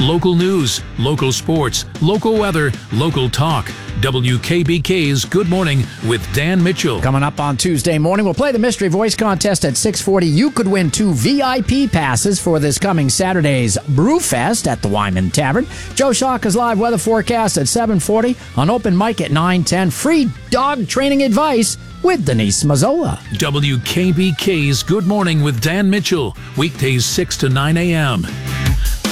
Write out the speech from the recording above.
Local news, local sports, local weather, local talk. WKBK's Good Morning with Dan Mitchell. Coming up on Tuesday morning, we'll play the Mystery Voice Contest at 6:40. You could win 2 VIP passes for this coming Saturday's Brewfest at the Wyman Tavern. Joe Shawka's live weather forecast at 7:40. On open mic at 9:10. Free dog training advice with Denise Mazzola. WKBK's Good Morning with Dan Mitchell. Weekdays 6 to 9 a.m.